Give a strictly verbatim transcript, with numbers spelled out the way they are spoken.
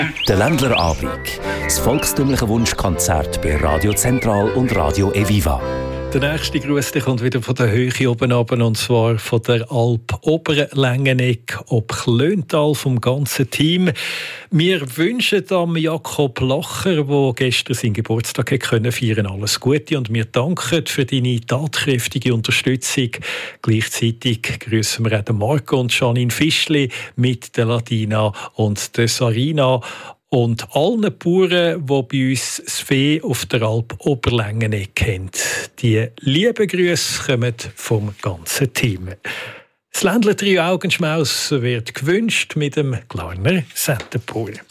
Der Ländler Abend. Das volkstümliche Wunschkonzert bei Radio Zentral und Radio Eviva. Der nächste Gruß kommt wieder von der Höhe oben runter, und zwar von der Alp Oberlängeneck ob Klöntal vom ganzen Team. Wir wünschen am Jakob Lacher, der gestern seinen Geburtstag können feiern, alles Gute, und wir danken für deine tatkräftige Unterstützung. Gleichzeitig grüßen wir auch den Marco und Janine Fischli mit der Latina und der Sarina und allen Bauern, die bei uns das Vieh auf der Alp Oberlängeneck haben. Die lieben Grüße kommen vom ganzen Team. Das Ländler Trio Augenschmaus wird gewünscht mit dem Glarner Sentenpol.